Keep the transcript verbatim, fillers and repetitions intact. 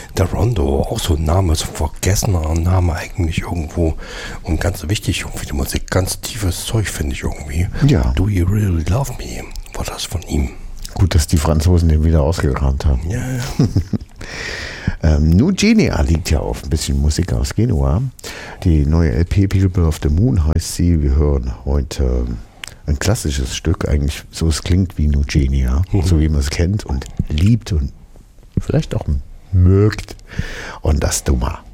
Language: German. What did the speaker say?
Der Rondo, auch so ein Name, so ein vergessener Name eigentlich irgendwo. Und ganz wichtig, irgendwie die Musik, ganz tiefes Zeug finde ich irgendwie. Ja. Do You Really Love Me, war das von ihm. Gut, dass die Franzosen den wieder ausgekramt haben. Ja, ja. ähm, Nu Genia liegt ja auf ein bisschen Musik aus Genua. Die neue L P People of the Moon heißt sie. Wir hören heute ein klassisches Stück, eigentlich so es klingt wie Nu Genia, mhm. so wie man es kennt und liebt und vielleicht auch mögt. Und das Duma.